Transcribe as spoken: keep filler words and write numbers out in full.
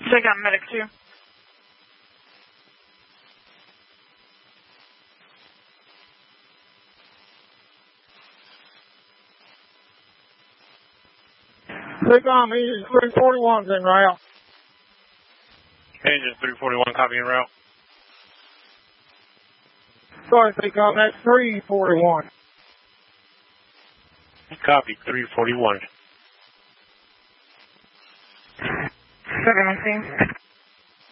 Check out medic two. Take on Agent three forty-one's en route. Agent three forty-one, copy en route. Sorry, take on that three forty-one. Copy, three forty-one. Second on scene.